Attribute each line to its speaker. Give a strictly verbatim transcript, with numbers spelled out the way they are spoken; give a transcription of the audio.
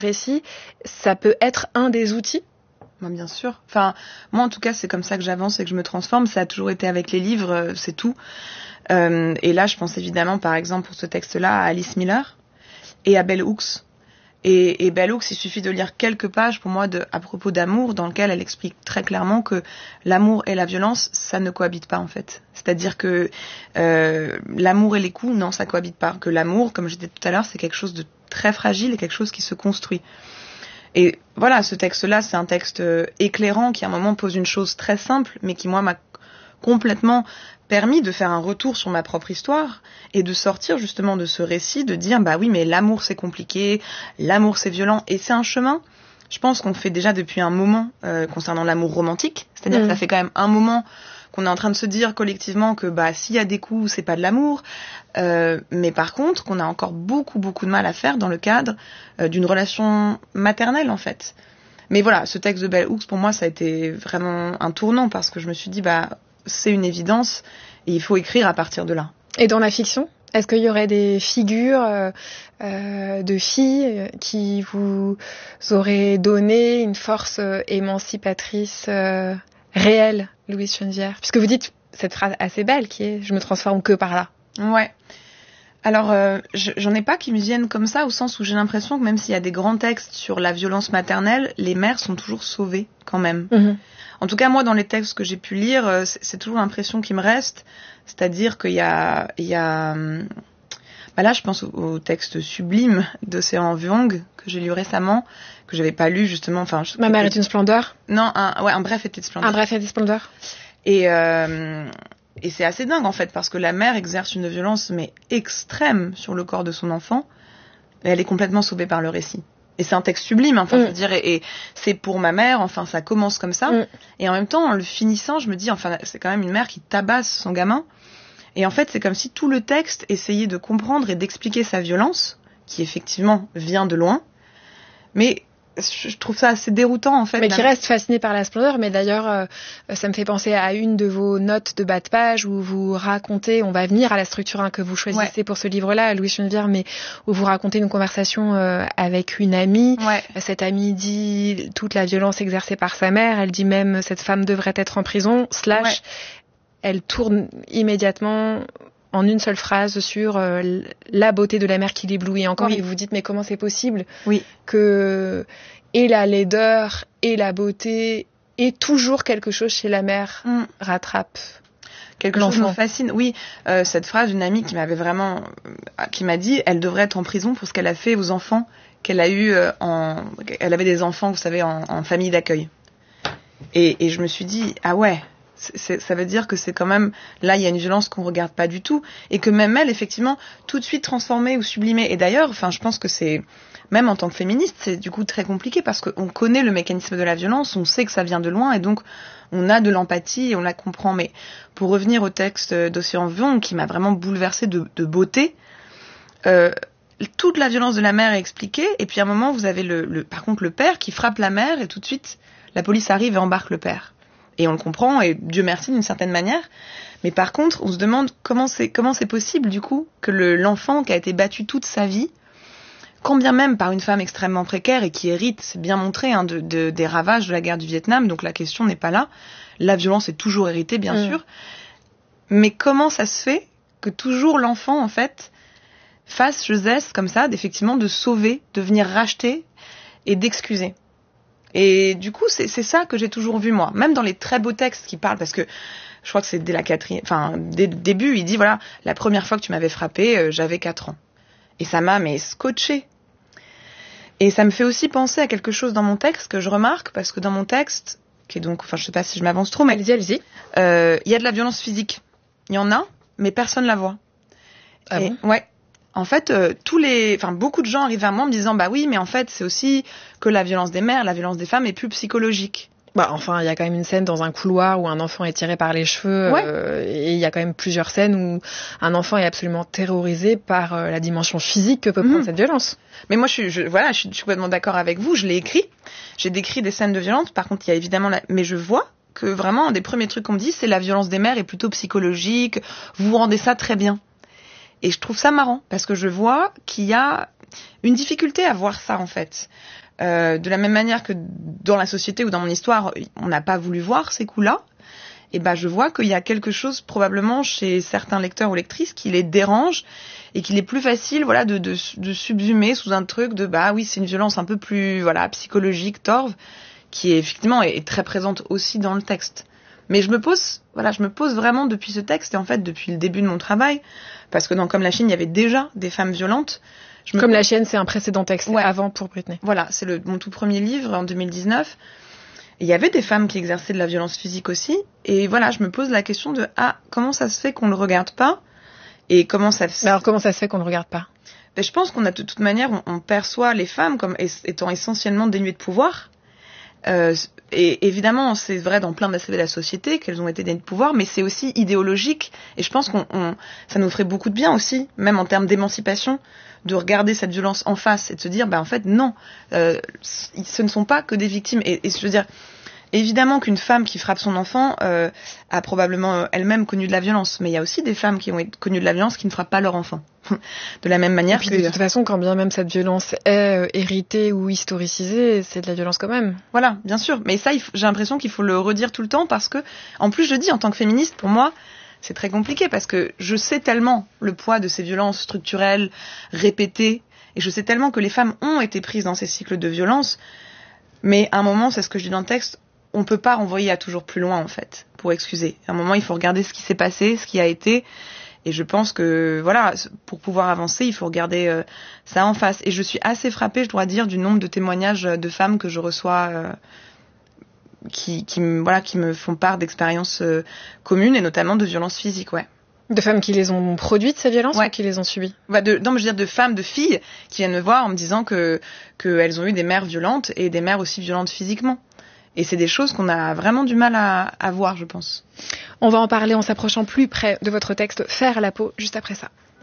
Speaker 1: récit, ça peut être un des outils?
Speaker 2: Bah, bien sûr. Enfin, moi, en tout cas, c'est comme ça que j'avance et que je me transforme. Ça a toujours été avec les livres, euh, c'est tout. Euh, et là, je pense évidemment, par exemple, pour ce texte-là, à Alice Miller et à Bell Hooks. Et, et Bell Hooks, il suffit de lire quelques pages, pour moi, de, à propos d'amour, dans lequel elle explique très clairement que l'amour et la violence, ça ne cohabite pas, en fait. C'est-à-dire que euh, l'amour et les coups, non, ça cohabite pas. Que l'amour, comme je disais tout à l'heure, c'est quelque chose de très fragile et quelque chose qui se construit. Et voilà, ce texte-là, c'est un texte éclairant qui, à un moment, pose une chose très simple, mais qui, moi, m'a complètement permis de faire un retour sur ma propre histoire et de sortir justement de ce récit, de dire, bah oui, mais l'amour, c'est compliqué, l'amour, c'est violent, et c'est un chemin, je pense qu'on fait déjà depuis un moment euh, concernant l'amour romantique, c'est-à-dire mmh. que ça fait quand même un moment qu'on est en train de se dire collectivement que bah s'il y a des coups, c'est pas de l'amour, euh, mais par contre qu'on a encore beaucoup beaucoup de mal à faire dans le cadre euh, d'une relation maternelle en fait. Mais voilà, ce texte de Bell Hooks pour moi ça a été vraiment un tournant parce que je me suis dit bah c'est une évidence et il faut écrire à partir de là.
Speaker 1: Et dans la fiction, est-ce qu'il y aurait des figures euh, euh, de filles qui vous auraient donné une force euh, émancipatrice euh, réelle, Louise Chenevière, puisque vous dites cette phrase assez belle qui est « je me transforme que par là ».
Speaker 2: Ouais. Alors, euh, je, j'en ai pas qui me viennent comme ça, au sens où j'ai l'impression que même s'il y a des grands textes sur la violence maternelle, les mères sont toujours sauvées, quand même. Mmh. En tout cas, moi, dans les textes que j'ai pu lire, euh, c'est, c'est toujours l'impression qui me reste, c'est-à-dire qu'il y a... Il y a bah là, je pense au, au texte sublime d'Océan Vuong, que j'ai lu récemment, que j'avais pas lu, justement... Enfin,
Speaker 1: Ma mère est une splendeur.
Speaker 2: Non, un, ouais, un bref été de splendeur.
Speaker 1: Un bref été de splendeur.
Speaker 2: Et... Euh, Et c'est assez dingue en fait parce que la mère exerce une violence mais extrême sur le corps de son enfant et elle est complètement sauvée par le récit. Et c'est un texte sublime, enfin mm. je veux dire, et, et c'est pour ma mère, enfin ça commence comme ça. Mm. Et en même temps, en le finissant, je me dis, enfin c'est quand même une mère qui tabasse son gamin. Et en fait, c'est comme si tout le texte essayait de comprendre et d'expliquer sa violence, qui effectivement vient de loin, mais je trouve ça assez déroutant en fait.
Speaker 1: Mais qui reste fasciné par la splendeur. Mais d'ailleurs, euh, ça me fait penser à une de vos notes de bas de page où vous racontez, on va venir à la structure hein, que vous choisissez ouais. pour ce livre-là, Louise Chenevière, mais où vous racontez une conversation euh, avec une amie.
Speaker 2: Ouais.
Speaker 1: Cette amie dit toute la violence exercée par sa mère. Elle dit même cette femme devrait être en prison. Slash, ouais. elle tourne immédiatement en une seule phrase sur euh, la beauté de la mère qui l'éblouit encore. Oui. Et vous vous dites, mais comment c'est possible
Speaker 2: oui.
Speaker 1: que et la laideur et la beauté et toujours quelque chose chez la mère mm. rattrape
Speaker 2: quelque l'enfant. Chose me fascine. Oui, euh, cette phrase d'une amie qui m'avait vraiment, euh, qui m'a dit, elle devrait être en prison pour ce qu'elle a fait aux enfants qu'elle a eu euh, en, elle avait des enfants, vous savez, en, en famille d'accueil. Et, et je me suis dit, ah ouais. C'est, ça veut dire que c'est quand même là il y a une violence qu'on regarde pas du tout et que même elle effectivement tout de suite transformée ou sublimée. Et d'ailleurs enfin je pense que c'est même en tant que féministe c'est du coup très compliqué parce qu'on connaît le mécanisme de la violence, on sait que ça vient de loin et donc on a de l'empathie et on la comprend. Mais pour revenir au texte d'Océan Vuong qui m'a vraiment bouleversée de, de beauté, euh, toute la violence de la mère est expliquée et puis à un moment vous avez le, le par contre le père qui frappe la mère et tout de suite la police arrive et embarque le père. Et on le comprend, et Dieu merci d'une certaine manière. Mais par contre, on se demande comment c'est, comment c'est possible, du coup, que le, l'enfant qui a été battu toute sa vie, quand bien même par une femme extrêmement précaire et qui hérite, c'est bien montré, hein, de, de, des ravages de la guerre du Vietnam, donc la question n'est pas là. La violence est toujours héritée, bien mmh. sûr. Mais comment ça se fait que toujours l'enfant, en fait, fasse ce geste comme ça, d'effectivement, de sauver, de venir racheter et d'excuser. Et du coup, c'est, c'est ça que j'ai toujours vu, moi. Même dans les très beaux textes qui parlent, parce que je crois que c'est dès la quatrième, enfin, dès le début, il dit, voilà, la première fois que tu m'avais frappé, euh, j'avais quatre ans. Et ça m'a, mais, scotché. Et ça me fait aussi penser à quelque chose dans mon texte que je remarque, parce que dans mon texte, qui est donc, enfin, je sais pas si je m'avance trop, mais.
Speaker 1: Allez-y, allez-y.
Speaker 2: Euh, il y a de la violence physique. Il y en a, mais personne la voit.
Speaker 1: Ah
Speaker 2: et,
Speaker 1: bon?
Speaker 2: Ouais. En fait, euh, tous les, enfin beaucoup de gens arrivent à moi en me disant bah oui, mais en fait c'est aussi que la violence des mères, la violence des femmes est plus psychologique.
Speaker 1: Bah enfin, il y a quand même une scène dans un couloir où un enfant est tiré par les cheveux,
Speaker 2: ouais.
Speaker 1: euh, et il y a quand même plusieurs scènes où un enfant est absolument terrorisé par euh, la dimension physique que peut prendre mmh. cette violence.
Speaker 2: Mais moi, je suis, je, voilà, je suis, je suis complètement d'accord avec vous. Je l'ai écrit, j'ai décrit des scènes de violence. Par contre, il y a évidemment, la... mais je vois que vraiment un des premiers trucs qu'on me dit, c'est la violence des mères est plutôt psychologique. Vous vous rendez ça très bien. Et je trouve ça marrant, parce que je vois qu'il y a une difficulté à voir ça en fait. Euh, de la même manière que dans la société ou dans mon histoire, on n'a pas voulu voir ces coups-là. Et ben je vois qu'il y a quelque chose probablement chez certains lecteurs ou lectrices qui les dérange et qu'il est plus facile, voilà, de, de, de subsumer sous un truc de bah oui, c'est une violence un peu plus, voilà, psychologique, torve, qui est effectivement est, est très présente aussi dans le texte. Mais je me pose, voilà, je me pose vraiment depuis ce texte et en fait depuis le début de mon travail, parce que dans Comme la chienne, il y avait déjà des femmes violentes.
Speaker 1: Je me Comme pose... la chienne, c'est un précédent texte,
Speaker 2: ouais.
Speaker 1: Avant pour Britney.
Speaker 2: Voilà, c'est le, mon tout premier livre en deux mille dix-neuf. Il y avait des femmes qui exerçaient de la violence physique aussi. Et voilà, je me pose la question de ah, comment ça se fait qu'on ne le regarde pas et comment ça se...
Speaker 1: Alors comment ça se fait qu'on ne le regarde pas?
Speaker 2: Ben, je pense qu'on a de toute manière, on, on perçoit les femmes comme étant essentiellement dénuées de pouvoir. Euh, et évidemment, c'est vrai dans plein d'aspects de la société qu'elles ont été dénuées de pouvoir, mais c'est aussi idéologique. Et je pense qu'on, on, ça nous ferait beaucoup de bien aussi, même en termes d'émancipation, de regarder cette violence en face et de se dire, bah en fait non, euh, ce ne sont pas que des victimes. Et, et je veux dire, évidemment qu'une femme qui frappe son enfant euh, a probablement elle-même connu de la violence, mais il y a aussi des femmes qui ont connu de la violence qui ne frappent pas leur enfant. De la même manière
Speaker 1: et puis,
Speaker 2: que...
Speaker 1: de toute façon, quand bien même cette violence est euh, héritée ou historicisée, c'est de la violence quand même.
Speaker 2: Voilà, bien sûr. Mais ça, il faut, j'ai l'impression qu'il faut le redire tout le temps parce que, en plus, je dis, en tant que féministe, pour moi, c'est très compliqué parce que je sais tellement le poids de ces violences structurelles, répétées, et je sais tellement que les femmes ont été prises dans ces cycles de violence, mais à un moment, c'est ce que je dis dans le texte, on peut pas renvoyer à toujours plus loin, en fait, pour excuser. À un moment, il faut regarder ce qui s'est passé, ce qui a été, et je pense que, voilà, pour pouvoir avancer, il faut regarder euh, ça en face. Et je suis assez frappée, je dois dire, du nombre de témoignages de femmes que je reçois euh, qui, qui, me, voilà, qui me font part d'expériences euh, communes, et notamment de violences physiques, ouais.
Speaker 1: De femmes qui les ont produites, ces violences,
Speaker 2: ouais.
Speaker 1: ou qui les ont subies?
Speaker 2: Bah de, non, mais je veux dire de femmes, de filles, qui viennent me voir en me disant que qu'elles ont eu des mères violentes, et des mères aussi violentes physiquement. Et c'est des choses qu'on a vraiment du mal à, à voir, je pense.
Speaker 1: On va en parler en s'approchant plus près de votre texte « Faire la peau » juste après ça.